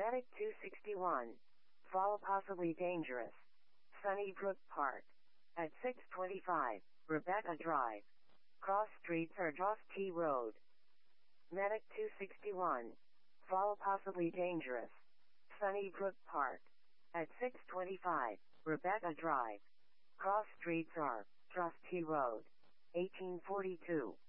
Medic 261. Fall possibly dangerous. Sunnybrook Park. At 625, Rebecca Drive. Cross streets or Joss T Road. Medic 261. Fall possibly dangerous. Sunnybrook Park. At 625, Rebecca Drive. Cross streets are Joss T Road. 1842.